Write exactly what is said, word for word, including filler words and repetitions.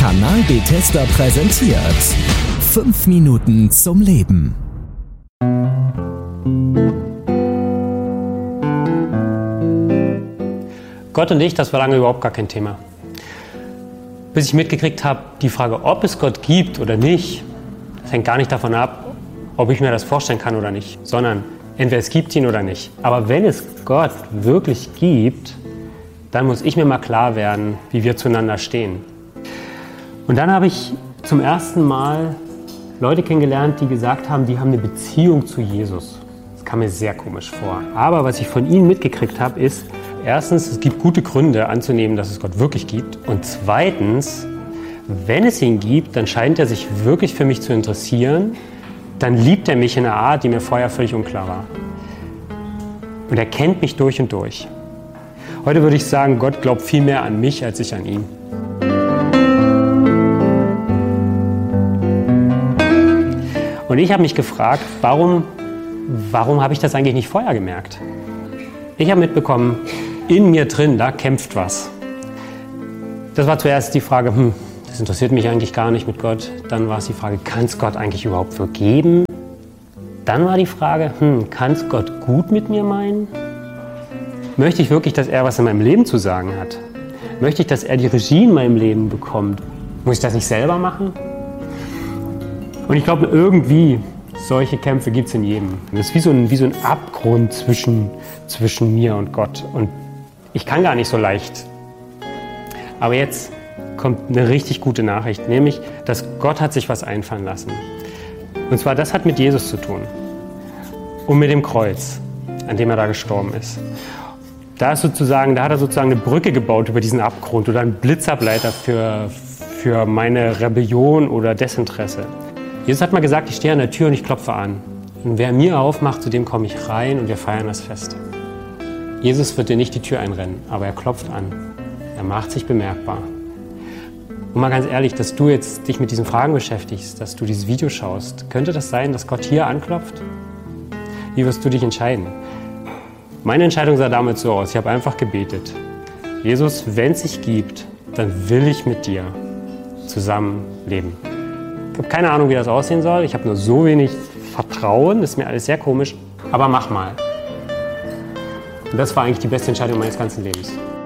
Kanal Bethesda präsentiert fünf Minuten zum Leben. Gott und ich, das war lange überhaupt gar kein Thema. Bis ich mitgekriegt habe, die Frage, ob es Gott gibt oder nicht, das hängt gar nicht davon ab, ob ich mir das vorstellen kann oder nicht, sondern entweder es gibt ihn oder nicht. Aber wenn es Gott wirklich gibt, dann muss ich mir mal klar werden, wie wir zueinander stehen. Und dann habe ich zum ersten Mal Leute kennengelernt, die gesagt haben, die haben eine Beziehung zu Jesus. Das kam mir sehr komisch vor. Aber was ich von ihnen mitgekriegt habe, ist, erstens, es gibt gute Gründe anzunehmen, dass es Gott wirklich gibt. Und zweitens, wenn es ihn gibt, dann scheint er sich wirklich für mich zu interessieren. Dann liebt er mich in einer Art, die mir vorher völlig unklar war. Und er kennt mich durch und durch. Heute würde ich sagen, Gott glaubt viel mehr an mich, als ich an ihn. Und ich habe mich gefragt, warum, warum habe ich das eigentlich nicht vorher gemerkt? Ich habe mitbekommen, in mir drin, da kämpft was. Das war zuerst die Frage, hm, das interessiert mich eigentlich gar nicht mit Gott. Dann war es die Frage, kann es Gott eigentlich überhaupt vergeben? Dann war die Frage, hm, kann es Gott gut mit mir meinen? Möchte ich wirklich, dass er was in meinem Leben zu sagen hat? Möchte ich, dass er die Regie in meinem Leben bekommt? Muss ich das nicht selber machen? Und ich glaube, irgendwie, solche Kämpfe gibt es in jedem. Das ist wie so ein, wie so ein Abgrund zwischen, zwischen mir und Gott. Und ich kann gar nicht so leicht. Aber jetzt kommt eine richtig gute Nachricht, nämlich, dass Gott hat sich was einfallen lassen. Und zwar, das hat mit Jesus zu tun. Und mit dem Kreuz, an dem er da gestorben ist. Da, ist sozusagen, da hat er sozusagen eine Brücke gebaut über diesen Abgrund oder einen Blitzableiter für, für meine Rebellion oder Desinteresse. Jesus hat mal gesagt, ich stehe an der Tür und ich klopfe an. Und wer mir aufmacht, zu dem komme ich rein und wir feiern das Fest. Jesus wird dir nicht die Tür einrennen, aber er klopft an. Er macht sich bemerkbar. Und mal ganz ehrlich, dass du jetzt dich mit diesen Fragen beschäftigst, dass du dieses Video schaust, könnte das sein, dass Gott hier anklopft? Wie wirst du dich entscheiden? Meine Entscheidung sah damals so aus, ich habe einfach gebetet. Jesus, wenn es dich gibt, dann will ich mit dir zusammen leben. Ich habe keine Ahnung, wie das aussehen soll. Ich habe nur so wenig Vertrauen, das ist mir alles sehr komisch. Aber mach mal. Und das war eigentlich die beste Entscheidung meines ganzen Lebens.